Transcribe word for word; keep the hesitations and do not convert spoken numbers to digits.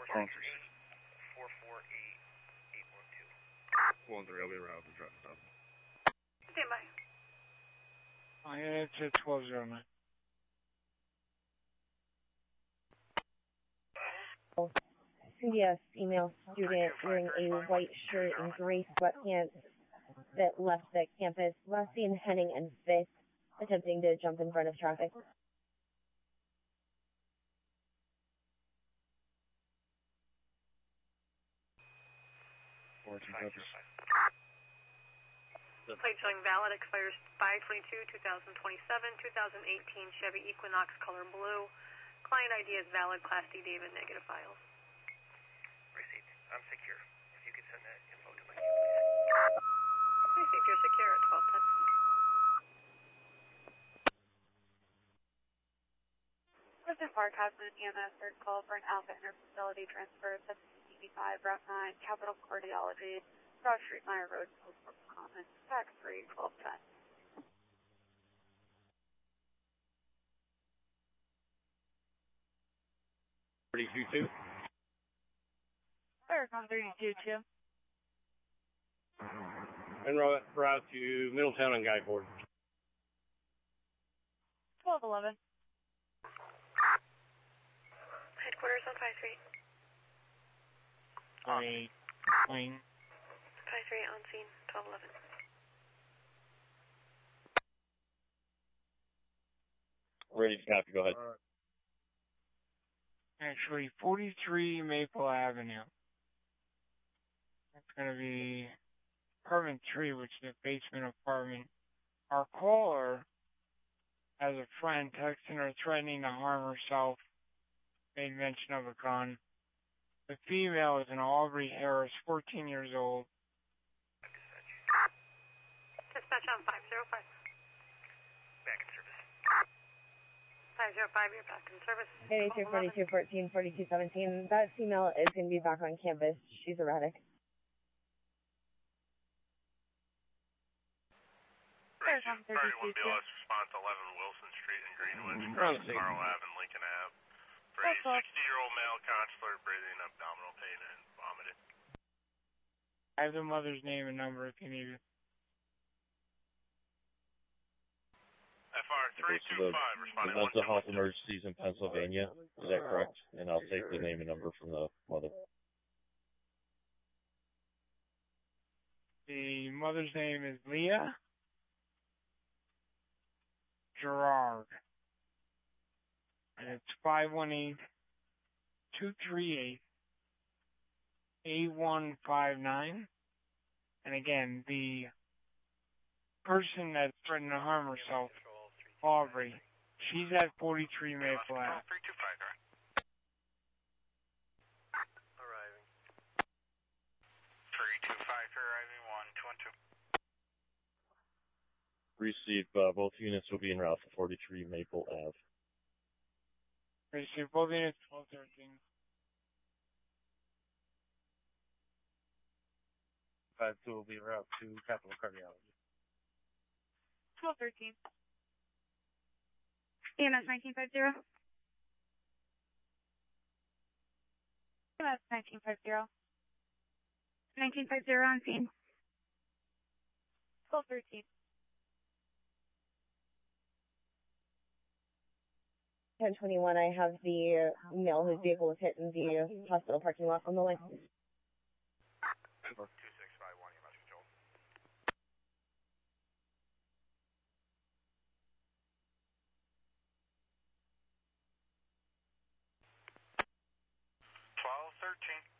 four four eight eight one two. one three, I'll be around the truck stop. Stand by. I it's at twelve oh nine. C D S female student wearing a white shirt and gray sweatpants that left the campus last seen Henning and Fifth attempting to jump in front of traffic. fourteen purpose. Plate showing valid, expires five twenty-two two thousand twenty-seven, two thousand eighteen Chevy Equinox color blue. Client I D is valid, Class D David, negative files. Receipt. I'm secure. If you could send that info to my queue, please. Receipt, you're secure at twelve ten. President Park has an E M S third call for an Alpha Interfacility transfer to C B five, Route nine, Capital Cardiology, Broad Street, Meyer Road, Postport Commons, Tax three, twelve ten. thirty-two two. Claricon thirty-two two. En route, route to Middletown and Guy Ford. twelve eleven. Headquarters on five three. Three, plane. five three on scene, twelve eleven. Ready to copy, go ahead. Actually, forty-three Maple Avenue. That's going to be apartment three, which is a basement apartment. Our caller has a friend texting her threatening to harm herself, made mention of a gun. The female is an Aubrey Harris, fourteen years old. Dispatch on five zero five. Back in service. five zero five, you're back in service. eighty-two, forty-two, fourteen, forty-two, seventeen. That female is going to be back on campus. She's erratic. Claricon thirty-two two. B L S response eleven Wilson Street in Greenwich, Around across the Carl same. Ave and Lincoln Ave. For a sixty-year-old male consular breathing abdominal pain and vomiting. I have the mother's name and number if you need it. F R three two five The responding one mental two health one two. emergencies in Pennsylvania. Is that correct? And I'll take the name and number from the mother. The mother's name is Leah Gerard. And it's five one eight, two three eight, eight one five nine. And again, the person that's threatening to harm herself, Aubrey, she's at forty-three Maple Ave. three two five, correct. Arriving. three two five, arriving one two one two. Receive, uh, both units will be en route to forty-three Maple Ave. Receive both units, twelve thirteen. five two will be en route to Capital Cardiology. twelve thirteen. E M S nineteen fifty. E M S nineteen fifty. nineteen fifty on scene. twelve thirteen. ten twenty-one, I have the male whose vehicle was hit in the hospital parking lot on the line. two six five one, you must control. twelve thirteen.